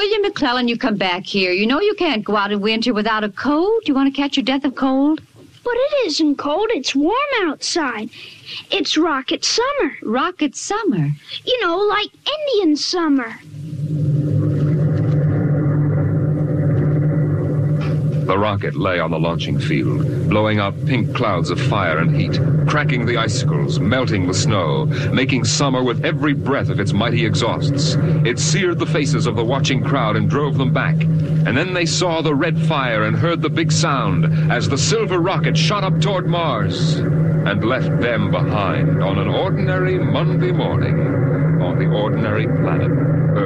William McClellan, you come back here. You know you can't go out in winter without a coat. You want to catch your death of cold? But it isn't cold. It's warm outside. It's rocket summer. Rocket summer? You know, like Indian summer. The rocket lay on the launching field, blowing out pink clouds of fire and heat, cracking the icicles, melting the snow, making summer with every breath of its mighty exhausts. It seared the faces of the watching crowd and drove them back. And then they saw the red fire and heard the big sound as the silver rocket shot up toward Mars and left them behind on an ordinary Monday morning on the ordinary planet Earth.